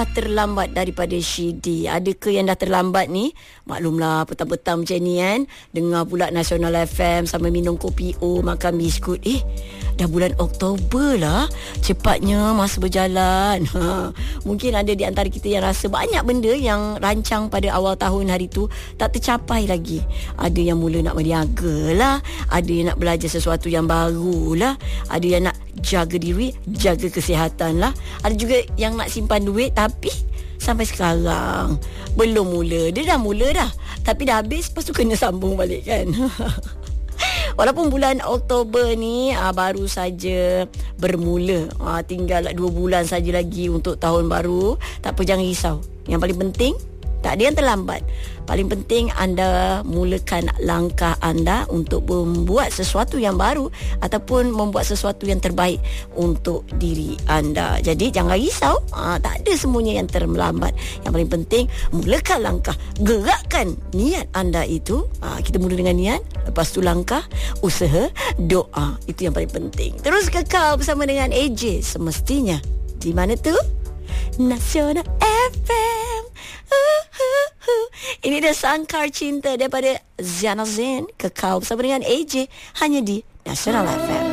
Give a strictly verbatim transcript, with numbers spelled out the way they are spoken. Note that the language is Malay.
terlambat daripada Syidi. Ada ke yang dah terlambat ni? Maklumlah petang-petang macam ni kan. Dengar pula Nasional F M sambil minum kopi O, makan biskut. Eh, dah bulan Oktober lah. Cepatnya masa berjalan. Ha, mungkin ada di antara kita yang rasa banyak benda yang rancang pada awal tahun hari tu tak tercapai lagi. Ada yang mula nak berniaga lah, ada yang nak belajar sesuatu yang baru lah, ada yang nak jaga diri, jaga kesihatan lah, ada juga yang nak simpan duit tapi sampai sekarang belum mula. Dia dah mula dah tapi dah habis, lepas tu kena sambung balik kan. Walaupun bulan Oktober ni aa, baru saja bermula, aa, tinggal dua bulan saja lagi untuk tahun baru. Tak apa, jangan risau. Yang paling penting, tak ada yang terlambat. Paling penting anda mulakan langkah anda untuk membuat sesuatu yang baru ataupun membuat sesuatu yang terbaik untuk diri anda. Jadi jangan risau, ha, tak ada semuanya yang terlambat. Yang paling penting mulakan langkah, gerakkan niat anda itu. Ha, kita mula dengan niat, lepas tu langkah, usaha, doa. Itu yang paling penting. Terus kekal bersama dengan A J semestinya. Di mana tu? Nasional F M. Uh, uh, uh. Ini dia Sangkar Cinta daripada Ziana Zain. Kekal bersama dengan A J hanya di Nasional F M.